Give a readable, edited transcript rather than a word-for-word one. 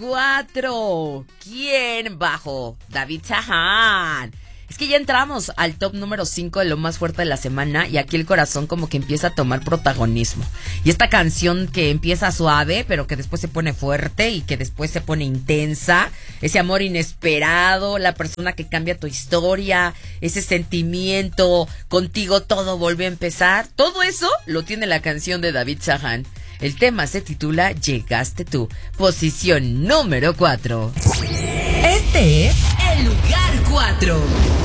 4. ¿Quién bajó? David Sahan. Es que ya entramos al top número 5 de lo más fuerte de la semana y aquí el corazón como que empieza a tomar protagonismo. Y esta canción que empieza suave, pero que después se pone fuerte y que después se pone intensa, ese amor inesperado, la persona que cambia tu historia, ese sentimiento, contigo todo vuelve a empezar, todo eso lo tiene la canción de David Sahan. El tema se titula Llegaste tú, posición número 4. Este es el lugar 4.